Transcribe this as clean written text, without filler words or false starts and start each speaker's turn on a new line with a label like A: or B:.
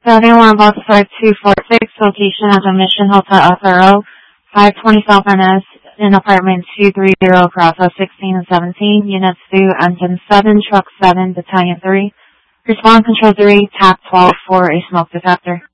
A: Building 1, Vault 5246, location at the Mission Hotel Athero, 520 South NS, in apartment 230, Crossroad 16 and 17, units 2, engine 7, truck 7, battalion 3. Respond control 3, TAC 12 for a smoke detector.